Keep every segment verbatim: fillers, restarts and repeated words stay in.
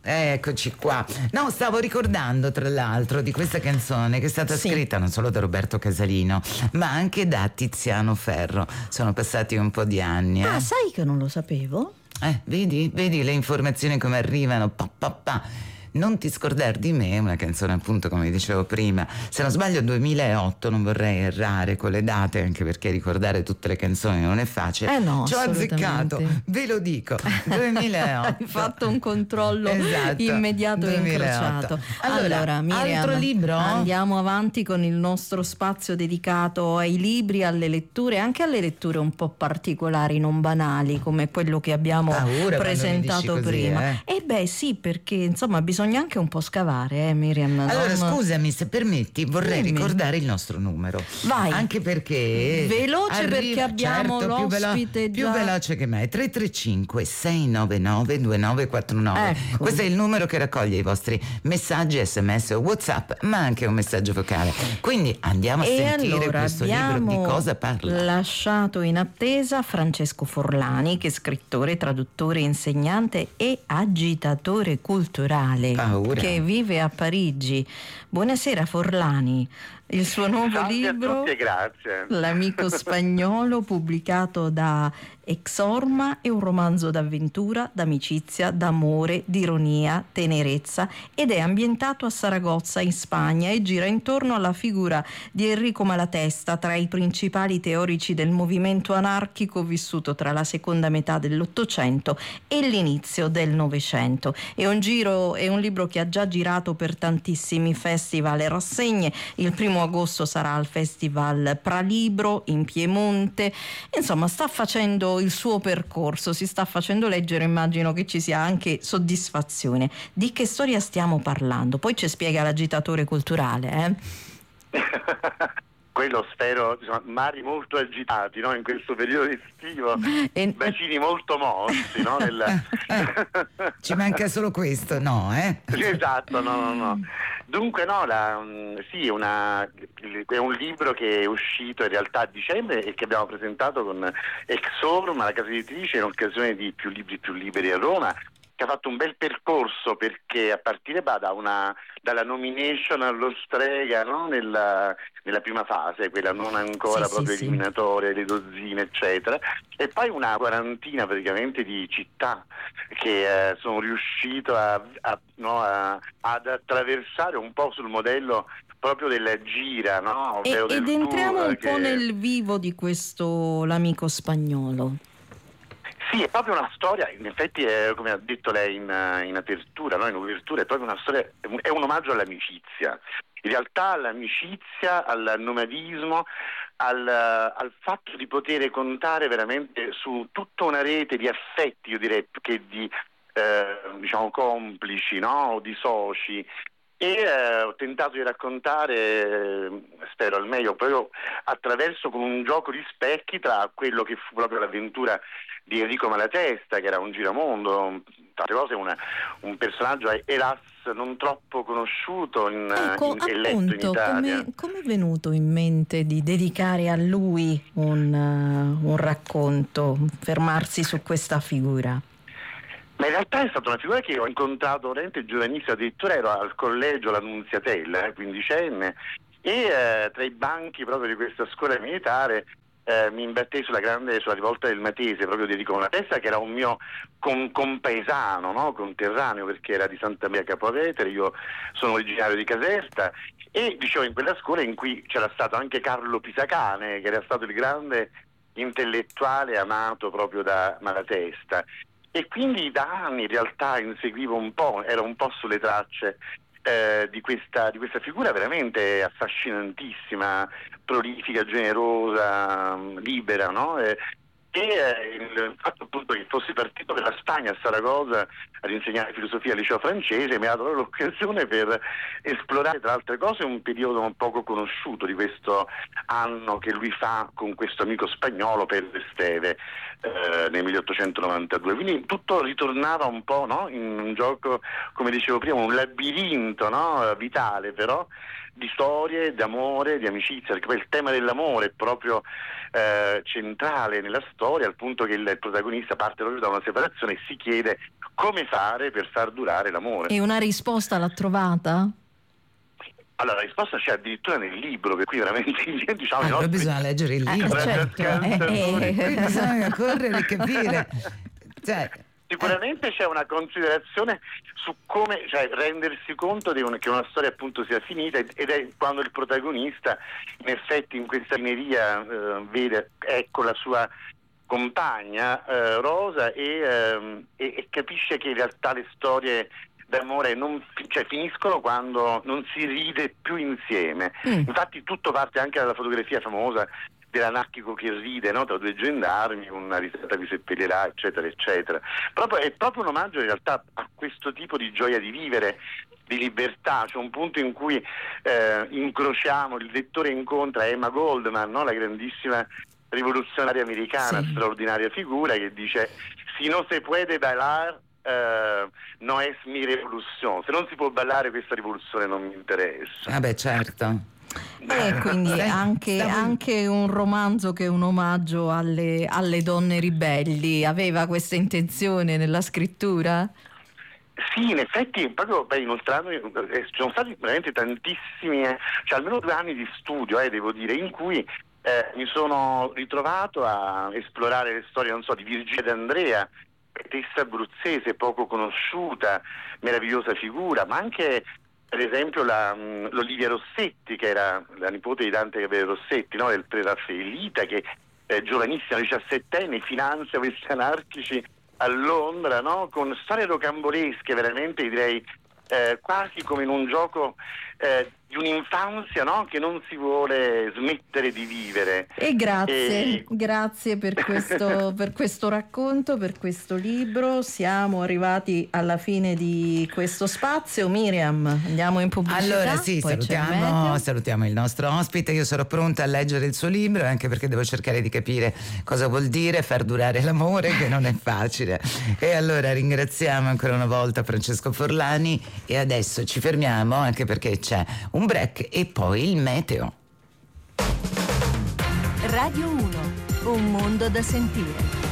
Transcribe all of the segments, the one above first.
Eccoci qua. No, stavo ricordando tra l'altro di questa canzone che è stata sì. scritta non solo da Roberto Casalino, ma anche da Tiziano Ferro. Sono passati un po' di anni. Ah, eh? sai che non lo sapevo? Eh, vedi? Vedi le informazioni come arrivano? Pa, pa, pa. Non ti scordar di me, una canzone appunto come dicevo prima, se non sbaglio duemilaotto, non vorrei errare con le date anche perché ricordare tutte le canzoni non è facile. Eh no, ci ho azzeccato, ve lo dico, duemilaotto. Hai fatto un controllo esatto, immediato e duemilaotto. incrociato. Allora, Allora Miriam, altro libro? Andiamo avanti con il nostro spazio dedicato ai libri, alle letture, anche alle letture un po' particolari, non banali come quello che abbiamo Paura presentato così, prima. Eh? E beh sì, perché insomma bisogna anche un po' scavare, eh Miriam. Allora non... scusami, se permetti vorrei Dimmi. ricordare il nostro numero. Vai. Anche perché veloce arriva, perché abbiamo certo, l'ospite più, già... più veloce che me. Tre tre cinque sei nove nove due nove quattro nove. Ecco. Questo è il numero che raccoglie i vostri messaggi sms o WhatsApp, ma anche un messaggio vocale. Quindi andiamo a e sentire allora questo libro di cosa parla. Lasciato in attesa Francesco Forlani, che è scrittore, traduttore, insegnante e agitatore culturale. Paura. Che vive a Parigi. Buonasera Forlani. Il suo nuovo Salve libro, a tutti e grazie. L'amico spagnolo, pubblicato da Exorma, è un romanzo d'avventura, d'amicizia, d'amore, di ironia, tenerezza ed è ambientato a Saragozza in Spagna e gira intorno alla figura di Enrico Malatesta, tra i principali teorici del movimento anarchico vissuto tra la seconda metà dell'Ottocento e l'inizio del Novecento. È un giro, è un libro che ha già girato per tantissimi festival e rassegne. Il primo agosto sarà al Festival Pralibro in Piemonte. Insomma, sta facendo il suo percorso, si sta facendo leggere, immagino che ci sia anche soddisfazione. Di che storia stiamo parlando? Poi ci spiega l'agitatore culturale, eh? Quello spero, insomma, mari molto agitati, no? In questo periodo estivo, E... bacini molto mossi, no? Nel... Ci manca solo questo, no? Eh? Esatto, no, no, no. Dunque no, la, sì, una, è un libro che è uscito in realtà a dicembre e che abbiamo presentato con Exorma, la casa editrice, in occasione di Più Libri Più Liberi a Roma, che ha fatto un bel percorso perché a partire bah, da una, dalla nomination allo Strega, no? nella, nella prima fase, quella non ancora sì, proprio sì, eliminatoria, le dozzine eccetera, e poi una quarantina praticamente di città che eh, sono riuscito a, a, no, a, ad attraversare un po' sul modello proprio della gira, no? E, del ed entriamo tour un che... po' nel vivo di questo L'amico spagnolo. Sì, è proprio una storia, in effetti è, come ha detto lei in, in apertura, no? In apertura è proprio una storia, è un omaggio all'amicizia, in realtà all'amicizia, al nomadismo, al, al fatto di poter contare veramente su tutta una rete di affetti, io direi, più che di eh, diciamo complici, no? O di soci. E eh, ho tentato di raccontare, eh, spero al meglio, proprio attraverso con un gioco di specchi tra quello che fu proprio l'avventura di Enrico Malatesta, che era un giramondo, tra le cose una, un personaggio eras non troppo conosciuto in, ecco, in, e letto in appunto, Italia. come è venuto in mente di dedicare a lui un, uh, un racconto, fermarsi su questa figura? Ma in realtà è stata una figura che ho incontrato veramente giovanissima, addirittura ero al collegio La Nunziatella, eh, quindicenne, e eh, tra i banchi proprio di questa scuola militare eh, mi imbattei sulla grande, sulla rivolta del Matese, proprio di Enrico Malatesta, che era un mio con, compaesano, no? Conterraneo, perché era di Santa Maria Capovetere, io sono originario di Caserta, e dicevo in quella scuola in cui c'era stato anche Carlo Pisacane, che era stato il grande intellettuale amato proprio da Malatesta. E quindi da anni in realtà inseguivo un po', ero un po' sulle tracce eh, di, questa, di questa figura veramente affascinantissima, prolifica, generosa, libera, no? E, e eh, il fatto appunto che fossi partito per la Spagna, a Saragozza, ad insegnare filosofia al liceo francese mi ha dato l'occasione per esplorare tra altre cose un periodo un poco conosciuto di questo anno che lui fa con questo amico spagnolo Pedro Esteve eh, nel milleottocentonovantadue, quindi tutto ritornava un po', no? In un gioco, come dicevo prima, un labirinto, no? Vitale però di storie, di amore, di amicizia, perché poi il tema dell'amore è proprio eh, centrale nella storia, al punto che il, il protagonista parte proprio da una separazione e si chiede come fare per far durare l'amore. E una risposta l'ha trovata? Allora, la risposta c'è addirittura nel libro, per cui veramente diciamo ah, i nostri... bisogna leggere il libro, eh, certo. eh, eh. bisogna correre e capire. Cioè, Sicuramente c'è una considerazione su come, cioè, rendersi conto di un, che una storia appunto sia finita, ed è quando il protagonista in effetti in questa mineria eh, vede, ecco, la sua compagna eh, Rosa e, eh, e, e capisce che in realtà le storie d'amore non, cioè, finiscono quando non si ride più insieme. Mm. Infatti tutto parte anche dalla fotografia famosa dell'anarchico che ride, no? Tra due gendarmi, una risata vi seppellirà, eccetera, eccetera. Proprio, è proprio un omaggio in realtà a questo tipo di gioia di vivere, di libertà. C'è un punto in cui eh, incrociamo, il lettore incontra Emma Goldman, no? La grandissima rivoluzionaria americana, sì. Straordinaria figura, che dice: si no se puede bailar Uh, no es mi rivoluzione, se non si può ballare questa rivoluzione non mi interessa. Ah beh, certo. E quindi anche, anche un romanzo che è un omaggio alle, alle donne ribelli. Aveva questa intenzione nella scrittura? Sì, in effetti proprio beh, inoltrando ci sono stati veramente tantissimi, eh, cioè almeno due anni di studio, eh, devo dire, in cui eh, mi sono ritrovato a esplorare le storie, non so, di Virginia D'Andrea, poetessa abruzzese poco conosciuta, meravigliosa figura, ma anche per esempio la, l'Olivia Rossetti, che era la nipote di Dante Gabriele Rossetti, no? Del preraffaellita, che è giovanissima, diciassettenne, finanzia questi anarchici a Londra, no? Con storie rocambolesche, veramente direi eh, quasi come in un gioco eh, di un'infanzia, no? Che non si vuole smettere di vivere. E grazie, e... grazie per questo, per questo racconto, per questo libro. Siamo arrivati alla fine di questo spazio. Miriam, andiamo in pubblicità. Allora sì, salutiamo, salutiamo il nostro ospite. Io sarò pronta a leggere il suo libro, anche perché devo cercare di capire cosa vuol dire far durare l'amore, che non è facile. E allora ringraziamo ancora una volta Francesco Forlani, e adesso ci fermiamo, anche perché c'è un break e poi il meteo. Radio uno, un mondo da sentire.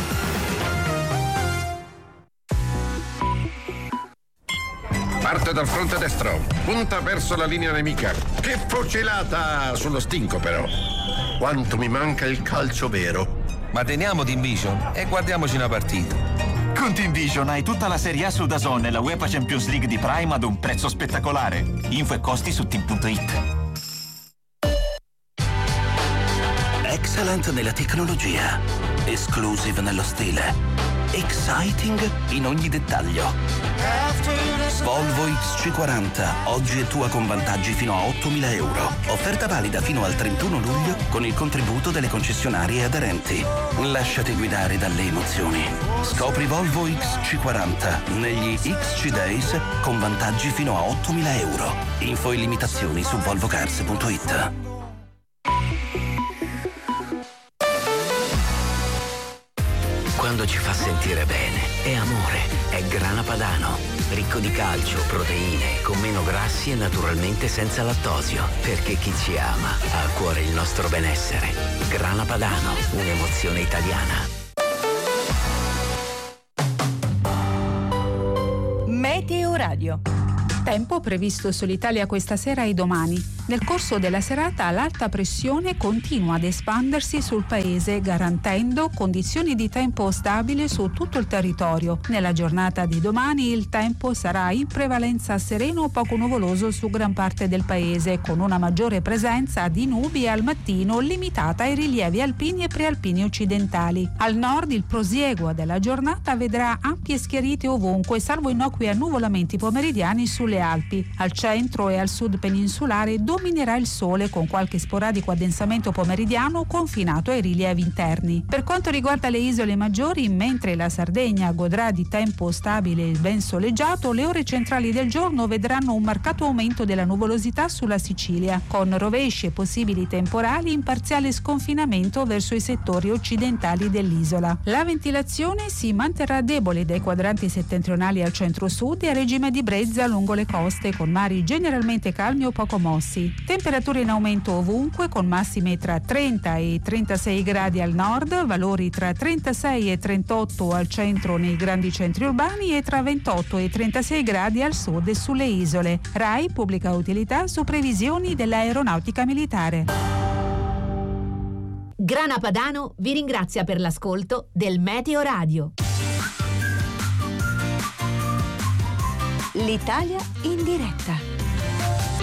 Parte dal fronte destro, punta verso la linea nemica. Che fucilata sullo stinco, però. Quanto mi manca il calcio vero. Ma teniamo Team Vision e guardiamoci una partita. Con Team Vision hai tutta la Serie A su DAZN e la UEFA Champions League di Prime ad un prezzo spettacolare. Info e costi su team punto it. Excellent nella tecnologia, exclusive nello stile, exciting in ogni dettaglio. Volvo X C quaranta, oggi è tua con vantaggi fino a ottomila euro. Offerta valida fino al trentuno luglio con il contributo delle concessionarie aderenti. Lasciati guidare dalle emozioni. Scopri Volvo X C quaranta negli X C Days con vantaggi fino a ottomila euro. Info e limitazioni su volvo cars punto it. Quando ci fa sentire bene, è amore, è Grana Padano. Ricco di calcio, proteine, con meno grassi e naturalmente senza lattosio. Perché chi ci ama ha a cuore il nostro benessere. Grana Padano, un'emozione italiana. Meteo Radio. Tempo previsto sull'Italia questa sera e domani. Nel corso della serata l'alta pressione continua ad espandersi sul paese, garantendo condizioni di tempo stabile su tutto il territorio. Nella giornata di domani il tempo sarà in prevalenza sereno o poco nuvoloso su gran parte del paese, con una maggiore presenza di nubi al mattino limitata ai rilievi alpini e prealpini occidentali. Al nord il prosieguo della giornata vedrà ampie schiarite ovunque, salvo innocui annuvolamenti pomeridiani sulle Alpi. Al centro e al sud peninsulare dominerà il sole, con qualche sporadico addensamento pomeridiano confinato ai rilievi interni. Per quanto riguarda le isole maggiori, mentre la Sardegna godrà di tempo stabile e ben soleggiato, le ore centrali del giorno vedranno un marcato aumento della nuvolosità sulla Sicilia, con rovesci e possibili temporali in parziale sconfinamento verso i settori occidentali dell'isola. La ventilazione si manterrà debole dai quadranti settentrionali al centro-sud e a regime di brezza lungo le coste, con mari generalmente calmi o poco mossi. locali. Temperature in aumento ovunque, con massime tra trenta e trentasei gradi al nord, valori tra trentasei e trentotto al centro nei grandi centri urbani e tra ventotto e trentasei gradi al sud e sulle isole. RAI pubblica utilità su previsioni dell'aeronautica militare. Grana Padano vi ringrazia per l'ascolto del Meteo Radio. L'Italia in diretta.